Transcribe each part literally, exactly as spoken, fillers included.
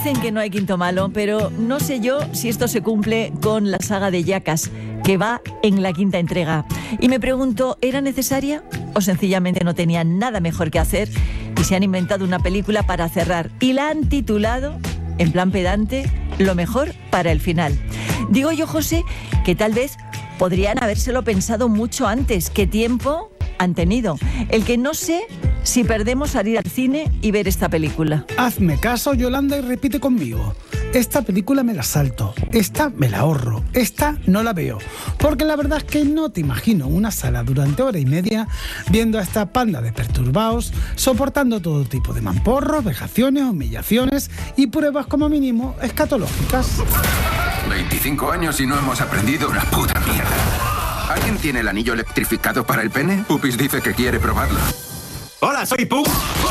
Dicen que no hay quinto malo, pero no sé yo si esto se cumple con la saga de Jackass, que va en la quinta entrega. Y me pregunto, ¿era necesaria o sencillamente no tenían nada mejor que hacer y se han inventado una película para cerrar y la han titulado, en plan pedante, Lo mejor para el final? Digo yo, José, que tal vez podrían habérselo pensado mucho antes. ¿Qué tiempo han tenido? El que no sé si perdemos salir al cine y ver esta película. Hazme caso, Yolanda, y repite conmigo. Esta película me la salto, esta me la ahorro, esta no la veo. Porque la verdad es que no te imagino una sala durante hora y media viendo a esta panda de perturbados soportando todo tipo de mamporros, vejaciones, humillaciones y pruebas como mínimo escatológicas. veinticinco años y no hemos aprendido una puta mierda. ¿Alguien tiene el anillo electrificado para el pene? Pupis dice que quiere probarlo. Hola, soy Pup.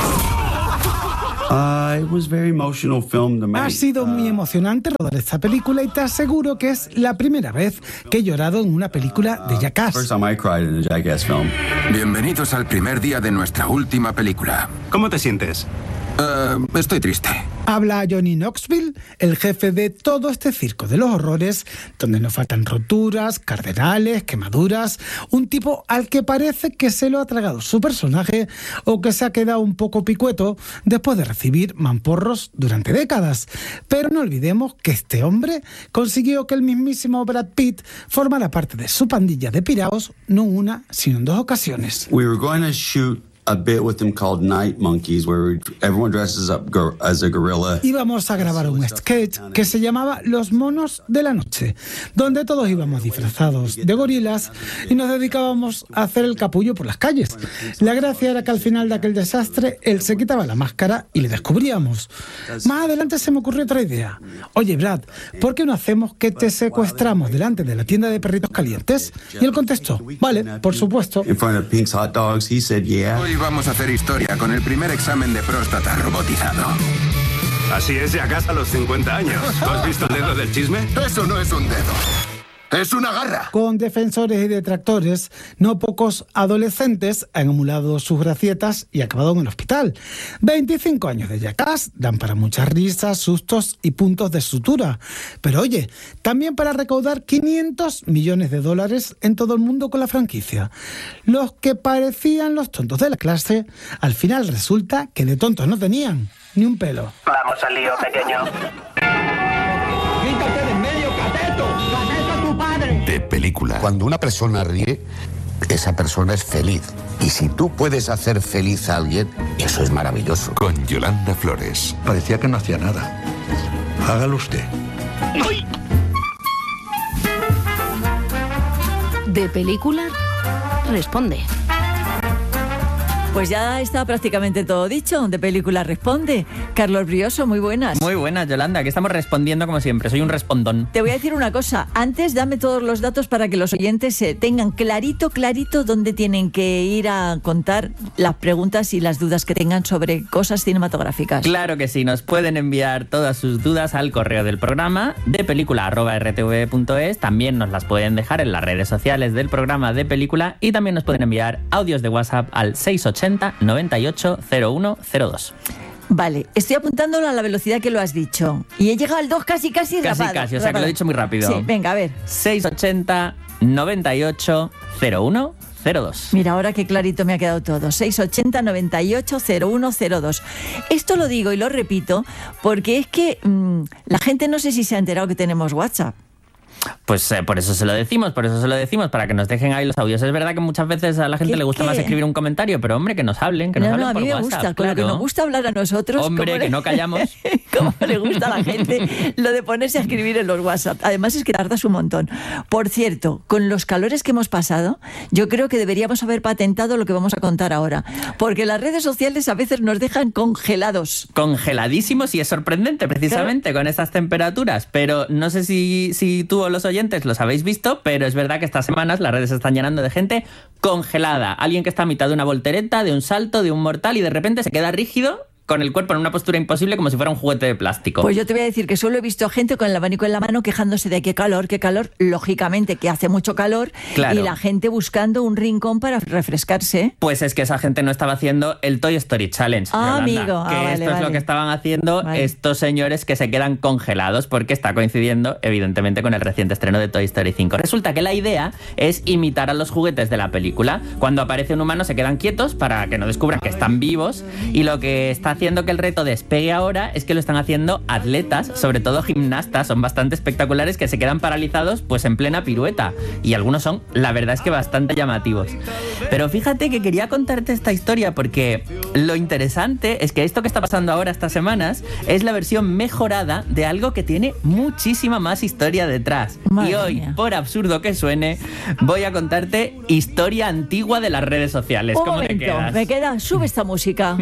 Uh, it was very emotional film to me. Ha sido muy emocionante rodar esta película y te aseguro que es la primera vez que he llorado en una película de Jackass. First time I cried in a Jackass film. Bienvenidos al primer día de nuestra última película. ¿Cómo te sientes? Uh, estoy triste. Habla Johnny Knoxville, el jefe de todo este circo de los horrores, donde nos faltan roturas, cardenales, quemaduras, un tipo al que parece que se lo ha tragado su personaje o que se ha quedado un poco picueto después de recibir mamporros durante décadas. Pero no olvidemos que este hombre consiguió que el mismísimo Brad Pitt formara parte de su pandilla de piraos no una, sino en dos ocasiones. We were going to shoot a bit with them called Night Monkeys, where everyone dresses up gor- as a gorilla. Íbamos a grabar un sketch que se llamaba Los Monos de la Noche, donde todos íbamos disfrazados de gorilas y nos dedicábamos a hacer el capullo por las calles. La gracia era que al final de aquel desastre él se quitaba la máscara y le descubríamos. Más adelante se me ocurrió otra idea. Oye, Brad, ¿por qué no hacemos que te secuestramos delante de la tienda de perritos calientes? Y él contestó, vale, por supuesto. In front of Pink's Hot Dogs, he said, yeah. Hoy vamos a hacer historia con el primer examen de próstata robotizado. Así es Jackass a los cincuenta años. ¿Tú has visto el dedo del chisme? Eso no es un dedo. ¡Es una garra! Con defensores y detractores, no pocos adolescentes han emulado sus gracietas y acabado en el hospital. veinticinco años de Jackass dan para muchas risas, sustos y puntos de sutura. Pero oye, también para recaudar quinientos millones de dólares en todo el mundo con la franquicia. Los que parecían los tontos de la clase, al final resulta que de tontos no tenían ni un pelo. Vamos al lío, pequeño. ¡Quítate de en medio, cateto! ¡Cateto tu padre! De película. Cuando una persona ríe, esa persona es feliz. Y si tú puedes hacer feliz a alguien, eso es maravilloso. Con Yolanda Flores. Parecía que no hacía nada. Hágalo usted. ¡Ay! De película, responde. Pues ya está prácticamente todo dicho. De película responde. Carlos Brioso, muy buenas. Muy buenas, Yolanda, aquí estamos respondiendo como siempre. Soy un respondón. Te voy a decir una cosa. Antes, dame todos los datos para que los oyentes eh, tengan clarito, clarito dónde tienen que ir a contar las preguntas y las dudas que tengan sobre cosas cinematográficas. Claro que sí. Nos pueden enviar todas sus dudas al correo del programa de película arroba r t v punto es. También nos las pueden dejar en las redes sociales del programa de película y también nos pueden enviar audios de WhatsApp al seis ochenta noventa y ocho cero uno cero dos. Vale, estoy apuntándolo a la velocidad que lo has dicho. Y he llegado al dos casi, casi, casi rapado. Casi, casi, o sea rapado. que lo he dicho muy rápido. Sí, venga, a ver. seis ochenta noventa y ocho cero uno cero dos. Mira, ahora qué clarito me ha quedado todo. seis ochenta noventa y ocho cero uno cero dos. Esto lo digo y lo repito porque es que mmm, la gente no sé si se ha enterado que tenemos WhatsApp. Pues eh, por eso se lo decimos, por eso se lo decimos, para que nos dejen ahí los audios. Es verdad que muchas veces a la gente le gusta ¿Qué? más escribir un comentario, pero hombre, que nos hablen, que nos no, hablen no, a por mí me WhatsApp, gusta, claro. con lo que nos gusta hablar a nosotros. Hombre, que le... no callamos. Como le gusta a la gente lo de ponerse a escribir en los WhatsApp. Además es que tardas un montón. Por cierto, con los calores que hemos pasado, yo creo que deberíamos haber patentado lo que vamos a contar ahora. Porque las redes sociales a veces nos dejan congelados. Congeladísimos, y es sorprendente precisamente claro. Con estas temperaturas. Pero no sé si, si tú o los oyentes los habéis visto, pero es verdad que estas semanas las redes se están llenando de gente congelada. Alguien que está a mitad de una voltereta, de un salto, de un mortal y de repente se queda rígido con el cuerpo en una postura imposible como si fuera un juguete de plástico. Pues yo te voy a decir que solo he visto gente con el abanico en la mano quejándose de qué calor, qué calor, lógicamente que hace mucho calor, claro. Y la gente buscando un rincón para refrescarse. Pues es que esa gente no estaba haciendo el Toy Story Challenge. Ah, Yolanda, amigo. Que ah, vale, esto vale. es lo que estaban haciendo vale. estos señores que se quedan congelados porque está coincidiendo, evidentemente, con el reciente estreno de Toy Story cinco. Resulta que la idea es imitar a los juguetes de la película. Cuando aparece un humano se quedan quietos para que no descubran que están vivos, y lo que está haciendo que el reto despegue ahora es que lo están haciendo atletas, sobre todo gimnastas, son bastante espectaculares, que se quedan paralizados pues en plena pirueta, y algunos son, la verdad es que bastante llamativos. Pero fíjate que quería contarte esta historia porque lo interesante es que esto que está pasando ahora estas semanas es la versión mejorada de algo que tiene muchísima más historia detrás. Madre y hoy, mía. por absurdo que suene, voy a contarte historia antigua de las redes sociales. Un ¿Cómo momento, te quedas? me queda, sube esta música.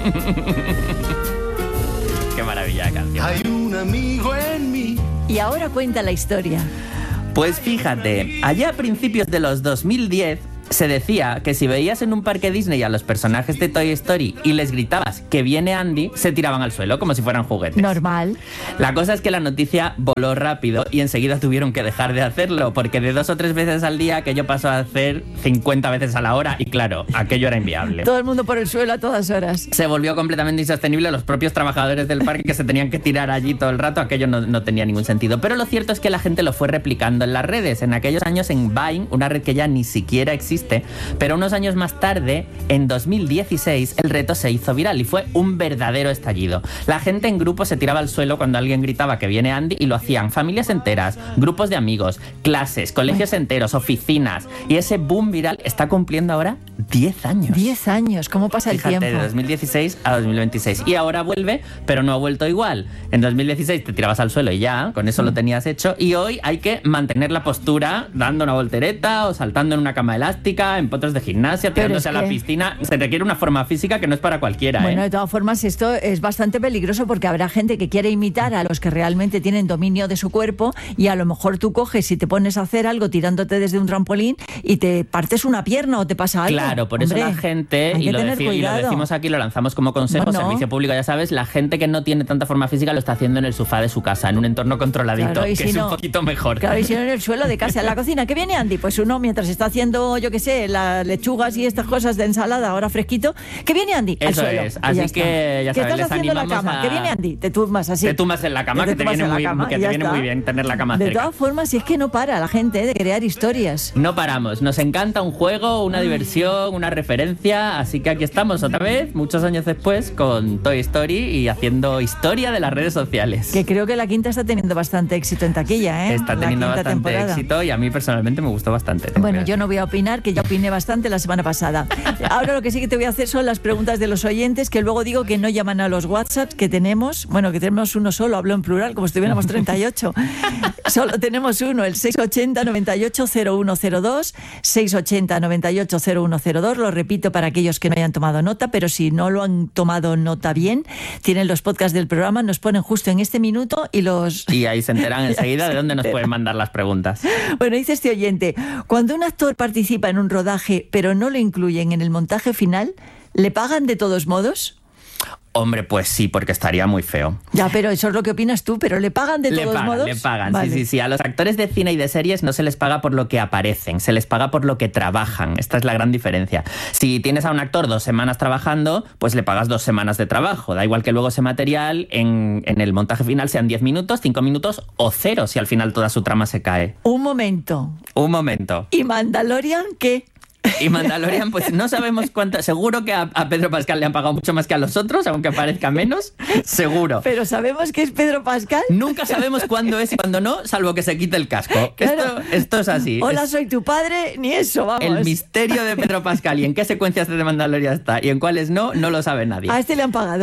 Qué maravilla de canción. Hay un amigo en mí. Y ahora cuenta la historia. Pues fíjate, allá a principios de los dos mil diez se decía que si veías en un parque Disney a los personajes de Toy Story y les gritabas que viene Andy, se tiraban al suelo como si fueran juguetes. Normal. La cosa es que la noticia voló rápido y enseguida tuvieron que dejar de hacerlo, porque de dos o tres veces al día aquello pasó a hacer cincuenta veces a la hora y claro, aquello era inviable. Todo el mundo por el suelo a todas horas. Se volvió completamente insostenible, los propios trabajadores del parque que se tenían que tirar allí todo el rato, aquello no, no tenía ningún sentido. Pero lo cierto es que la gente lo fue replicando en las redes. En aquellos años en Vine, una red que ya ni siquiera existe, pero unos años más tarde, en dos mil dieciséis, el reto se hizo viral y fue un verdadero estallido. La gente en grupo se tiraba al suelo cuando alguien gritaba que viene Andy, y lo hacían familias enteras, grupos de amigos, clases, colegios enteros, oficinas, y ese boom viral está cumpliendo ahora diez años. diez años, ¿cómo pasa el Fíjate, tiempo? de dos mil dieciséis a dos mil veintiséis. Y ahora vuelve, pero no ha vuelto igual. En dos mil dieciséis te tirabas al suelo y ya, con eso lo tenías hecho. Y hoy hay que mantener la postura dando una voltereta o saltando en una cama elástica, en potros de gimnasia, Pero tirándose es a la que- piscina. Se requiere una forma física que no es para cualquiera. Bueno, ¿eh? de todas formas, esto es bastante peligroso porque habrá gente que quiere imitar a los que realmente tienen dominio de su cuerpo, y a lo mejor tú coges y te pones a hacer algo tirándote desde un trampolín y te partes una pierna o te pasa algo. Claro, por eso Hombre, la gente, hay y que lo, tener deci- y lo cuidado. decimos aquí, lo lanzamos como consejo, Bueno. servicio público, ya sabes, la gente que no tiene tanta forma física lo está haciendo en el sofá de su casa, en un entorno controladito, Claro, y que si es no- un poquito mejor. Claro, y si no en el suelo de casa, en la cocina. ¿Qué viene Andy? Pues uno, mientras está haciendo, yo qué sé, las lechugas y estas cosas de ensalada, ahora fresquito. ¿Qué viene Andy? Al Eso suelo. es, Y así ya está. que, ya ¿Qué sabes, estás les haciendo en la animamos cama? a- ¿Qué viene Andy? Te tumbas así. Te tumbas en la cama, Te que te tumbas viene, en la muy, cama que y te ya viene está. muy bien tener la cama De cerca. todas formas, si es que no para la gente ¿eh? de crear historias. No paramos, nos encanta un juego, una diversión, una referencia, así que aquí estamos otra vez, muchos años después, con Toy Story y haciendo historia de las redes sociales. Que creo que la quinta está teniendo bastante éxito en taquilla, ¿eh? Está La teniendo quinta bastante temporada. éxito y a mí personalmente me gustó bastante. tengo Bueno, que yo no voy a opinar, que yo opiné bastante la semana pasada. Ahora lo que sí que te voy a hacer son las preguntas de los oyentes, que luego digo que no llaman a los WhatsApps que tenemos. Bueno, que tenemos uno solo, hablo en plural, como si tuviéramos treinta y ocho. Solo tenemos uno, el seis ochenta, noventa y ocho, cero uno cero dos, seis ochenta, noventa y ocho, cero uno cero dos. Lo repito para aquellos que no hayan tomado nota, pero si no lo han tomado nota bien, tienen los podcasts del programa, nos ponen justo en este minuto y los... Y ahí se enteran enseguida de dónde nos enteran. pueden mandar las preguntas. Bueno, dice este oyente, cuando un actor participa en un rodaje pero no lo incluyen en el montaje final, ¿le pagan de todos modos? Hombre, pues sí, porque estaría muy feo. Ya, pero eso es lo que opinas tú, pero ¿le pagan de Le todos pagan, modos? le pagan, Vale. sí, sí, sí. A los actores de cine y de series no se les paga por lo que aparecen, se les paga por lo que trabajan. Esta es la gran diferencia. Si tienes a un actor dos semanas trabajando, pues le pagas dos semanas de trabajo. Da igual que luego ese material en, en el montaje final sean diez minutos, cinco minutos o cero, si al final toda su trama se cae. Un momento. Un momento. ¿Y Mandalorian qué? Y Mandalorian, pues no sabemos cuánto. Seguro que a, a Pedro Pascal le han pagado mucho más que a los otros, aunque parezca menos. Seguro. Pero sabemos que es Pedro Pascal. Nunca sabemos cuándo es y cuándo no, salvo que se quite el casco. Claro. Esto, esto es así. Hola, Es soy tu padre, ni eso, vamos. el misterio de Pedro Pascal y en qué secuencias de Mandalorian está y en cuáles no, no lo sabe nadie. A este le han pagado, ¿no?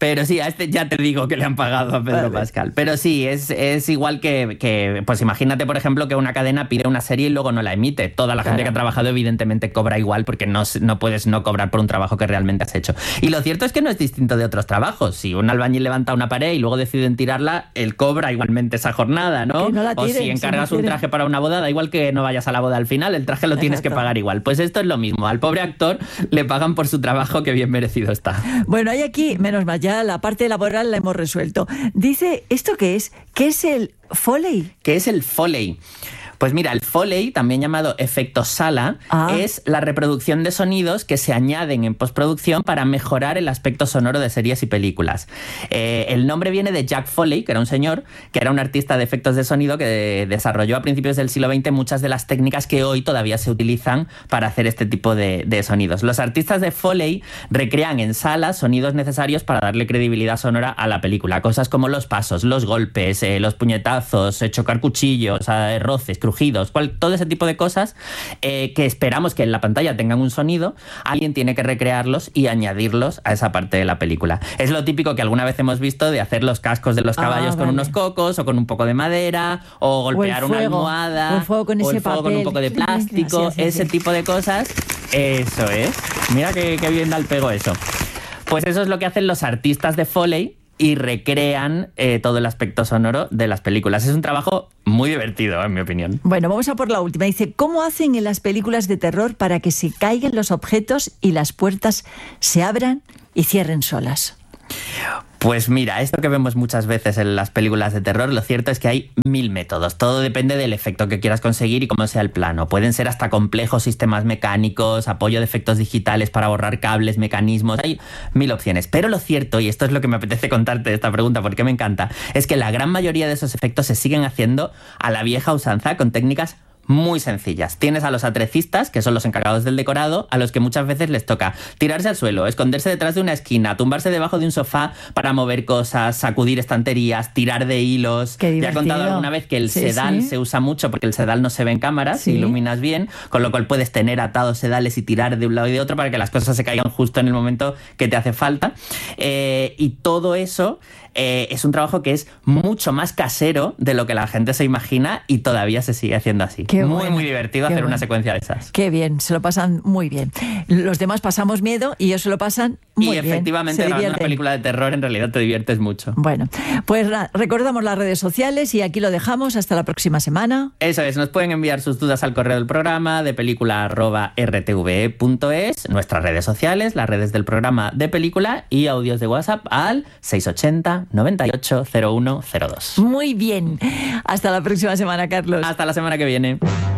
Pero sí, a este ya te digo que le han pagado a Pedro vale. Pascal. Pero sí, es, es igual que, que, pues imagínate, por ejemplo, que una cadena pide una serie y luego no la emite. Toda la claro. gente que ha trabajado evidentemente cobra igual porque no, no puedes no cobrar por un trabajo que realmente has hecho. Y lo cierto es que no es distinto de otros trabajos. Si un albañil levanta una pared y luego deciden tirarla, él cobra igualmente esa jornada, ¿no? no tiren, o si encargas si no un traje para una boda, da igual que no vayas a la boda al final, el traje lo tienes Exacto. que pagar igual. Pues esto es lo mismo. Al pobre actor le pagan por su trabajo, que bien merecido está. Bueno, hay aquí, menos mal, ya la parte laboral la hemos resuelto. Dice, ¿esto qué es? ¿Qué es el Foley? ¿Qué es el Foley? Pues mira, el Foley, también llamado efecto sala, ah. es la reproducción de sonidos que se añaden en postproducción para mejorar el aspecto sonoro de series y películas. Eh, el nombre viene de Jack Foley, que era un señor, que era un artista de efectos de sonido que desarrolló a principios del siglo veinte muchas de las técnicas que hoy todavía se utilizan para hacer este tipo de, de sonidos. Los artistas de Foley recrean en sala sonidos necesarios para darle credibilidad sonora a la película. Cosas como los pasos, los golpes, eh, los puñetazos, eh, chocar cuchillos, eh, roces, crujidos, cual, todo ese tipo de cosas eh, que esperamos que en la pantalla tengan un sonido, alguien tiene que recrearlos y añadirlos a esa parte de la película. Es lo típico que alguna vez hemos visto de hacer los cascos de los caballos ah, vale. con unos cocos o con un poco de madera o golpear o una almohada o el fuego con, o ese el fuego papel. con un poco de plástico, sí, sí, sí, ese sí. tipo de cosas. Eso es. Mira qué, qué bien da el pego eso. Pues eso es lo que hacen los artistas de Foley y recrean eh, todo el aspecto sonoro de las películas. Es un trabajo muy divertido, en mi opinión. Bueno, vamos a por la última. Dice, ¿cómo hacen en las películas de terror para que se caigan los objetos y las puertas se abran y cierren solas? Pues mira, esto que vemos muchas veces en las películas de terror, lo cierto es que hay mil métodos. Todo depende del efecto que quieras conseguir y cómo sea el plano. Pueden ser hasta complejos sistemas mecánicos, apoyo de efectos digitales para borrar cables, mecanismos. Hay mil opciones. Pero lo cierto, y esto es lo que me apetece contarte de esta pregunta porque me encanta, es que la gran mayoría de esos efectos se siguen haciendo a la vieja usanza con técnicas muy sencillas. Tienes a los atrecistas, que son los encargados del decorado, a los que muchas veces les toca tirarse al suelo, esconderse detrás de una esquina, tumbarse debajo de un sofá para mover cosas, sacudir estanterías, tirar de hilos. Qué divertido. Ya he contado alguna vez que el sí, sedal sí. se usa mucho porque el sedal no se ve en cámaras, sí. si iluminas bien, con lo cual puedes tener atados sedales y tirar de un lado y de otro para que las cosas se caigan justo en el momento que te hace falta. Eh, y todo eso eh, es un trabajo que es mucho más casero de lo que la gente se imagina y todavía se sigue haciendo así. Qué muy, bueno, muy divertido hacer bueno. una secuencia de esas. Qué bien, se lo pasan muy bien. Los demás pasamos miedo y ellos se lo pasan muy bien. Y efectivamente, en una película de terror en realidad te diviertes mucho. Bueno, pues recordamos las redes sociales y aquí lo dejamos. Hasta la próxima semana. Eso es, nos pueden enviar sus dudas al correo del programa de película arroba r t v e punto es, nuestras redes sociales, las redes del programa de película y audios de WhatsApp al seis ochenta, noventa y ocho, cero uno cero dos. Muy bien. Hasta la próxima semana, Carlos. Hasta la semana que viene.